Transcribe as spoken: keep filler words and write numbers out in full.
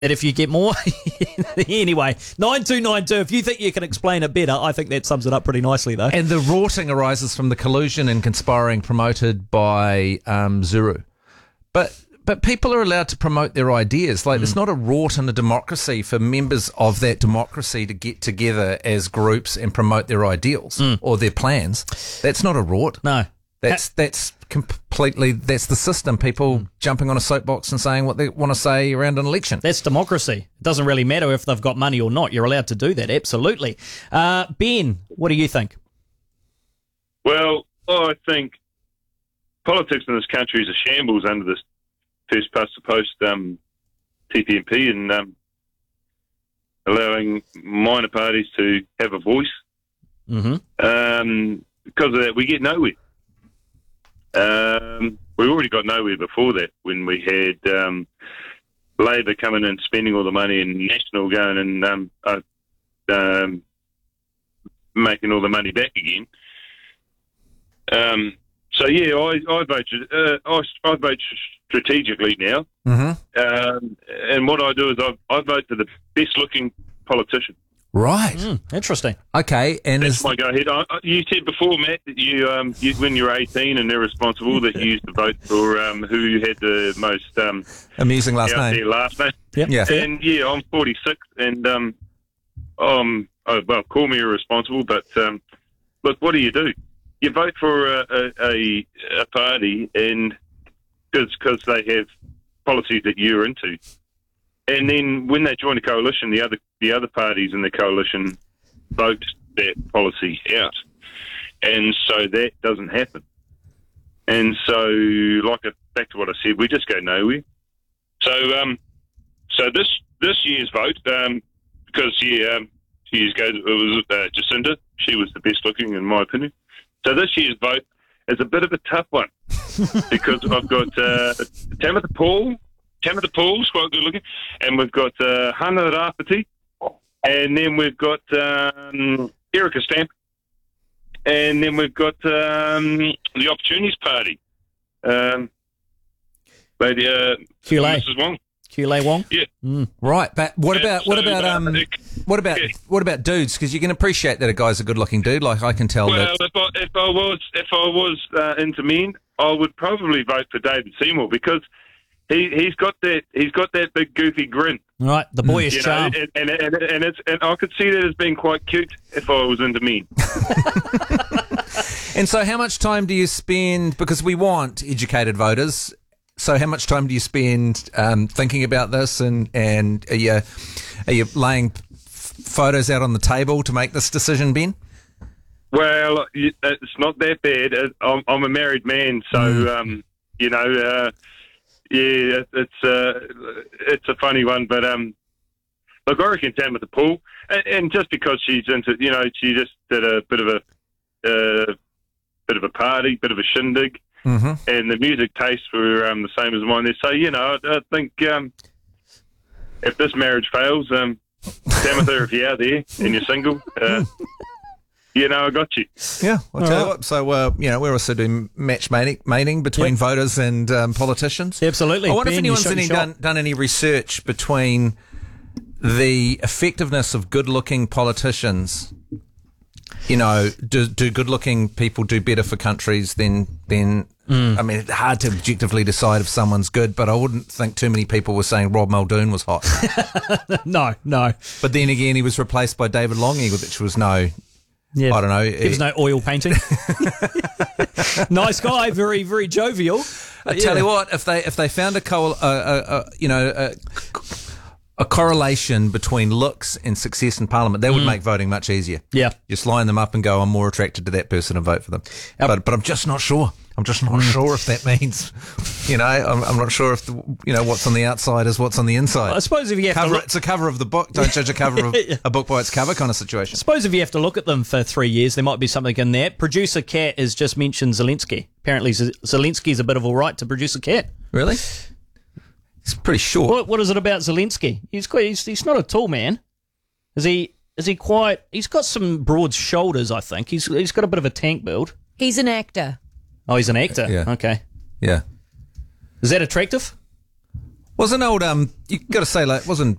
if you get more... Anyway, nine two nine two, if you think you can explain it better, I think that sums it up pretty nicely, though. And the rorting arises from the collusion and conspiring promoted by um, Zuru. But but people are allowed to promote their ideas. Like, mm. It's not a rort in a democracy for members of that democracy to get together as groups and promote their ideals mm. or their plans. That's not a rort. No. That's that's completely, that's the system. People mm. jumping on a soapbox and saying what they want to say around an election. That's democracy. It doesn't really matter if they've got money or not. You're allowed to do that, absolutely. Uh, Ben, what do you think? Well, I think politics in this country is a shambles under this first past the post um, T P M P and um, allowing minor parties to have a voice. Mm-hmm. Um, because of that, we get nowhere. Um, we already got nowhere before that when we had um, Labor coming in spending all the money and National going and um, uh, um, making all the money back again. Um, so yeah, I, I vote. Uh, I, I vote strategically now, mm-hmm. um, and what I do is I, I vote for the best-looking politician. Right. Mm, interesting. Okay, and that's is... my go ahead. I, I, you said before, Matt, that you, um, you when you're eighteen and irresponsible, that you used to vote for um, who had the most um, amusing last out name. there last name. Yep. Yeah. And yeah, I'm forty-six, and um, um, oh, well, call me irresponsible, but um, look, what do you do? You vote for a, a, a, a party, and because they have policies that you're into. And then when they join a coalition, the other the other parties in the coalition vote that policy out. And so that doesn't happen. And so, like a, back to what I said, we just go nowhere. So um, so this this year's vote, um, because, yeah, um, years ago it was uh, Jacinda. She was the best looking, in my opinion. So this year's vote is a bit of a tough one because I've got uh, Tamitha Paul, Tamitha Paul's quite good looking, and we've got uh, Hana Rāwhiti, and then we've got um, Erica Stamp, and then we've got um, the Opportunities Party, um, Lady uh, Missus Wong. Kule Wong. Yeah. Mm. Right, but what and about so, what about um uh, what about yeah. what about dudes? Because you can appreciate that a guy's a good-looking dude. Like I can tell. Well, that... if I if I was if I was uh, into men, I would probably vote for David Seymour because he he's got that he's got that big goofy grin. Right, the boyish you charm. know, and, and, and, and it's and I could see that as being quite cute if I was into men. And so, how much time do you spend? Because we want educated voters. So how much time do you spend um, thinking about this, and, and are you are you laying f- photos out on the table to make this decision, Ben? Well, it's not that bad. I'm, I'm a married man, so mm. um, you know, uh, yeah, it's uh, it's a funny one, but um, look, I reckon Tamitha Paul, and, and just because she's into, you know, she just did a bit of a uh, bit of a party, bit of a shindig. Mm-hmm. And the music tastes were um, the same as mine there. So, you know, I, I think um, if this marriage fails, um, Tamitha, if you're out there and you're single, uh, you know, I got you. Yeah, I'll tell you what. So, uh, you know, we're also doing matchmaking mating between yep. voters and um, politicians. Absolutely. I wonder Ben, if anyone's any done, done any research between the effectiveness of good-looking politicians. You know, do, do good-looking people do better for countries than, than mm. I mean, it's hard to objectively decide if someone's good, but I wouldn't think too many people were saying Rob Muldoon was hot. no, no. But then again, he was replaced by David Longy, which was no, yeah, I don't know. There was no oil painting. Nice guy, very, very jovial. I tell yeah. you what, if they if they found a, co- a, a, a you know, a, a correlation between looks and success in Parliament, that would mm. make voting much easier. Yeah. Just line them up and go, I'm more attracted to that person and vote for them. Yep. But but I'm just not sure. I'm just not mm. sure if that means, you know, I'm, I'm not sure if, the, you know, what's on the outside is what's on the inside. Well, I suppose if you have cover, to look- It's a cover of the book. Don't judge a cover of a book by its cover kind of situation. I suppose if you have to look at them for three years, there might be something in there. Producer Cat has just mentioned Zelensky. Apparently Zelensky's a bit of all right to produce a cat. Really? It's pretty short. What, what is it about Zelensky? He's quite, he's, he's not a tall man. Is he? Is he quite? He's got some broad shoulders, I think. He's he's got a bit of a tank build. He's an actor. Oh, he's an actor. Yeah. Okay. Yeah. Is that attractive? Wasn't old, um, you got to say, like, wasn't